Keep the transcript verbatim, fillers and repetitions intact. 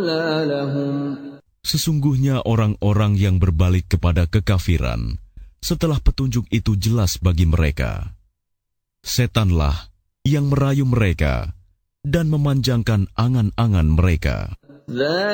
Sesungguhnya orang-orang yang berbalik kepada kekafiran setelah petunjuk itu jelas bagi mereka, setanlah yang merayu mereka dan memanjangkan angan-angan mereka.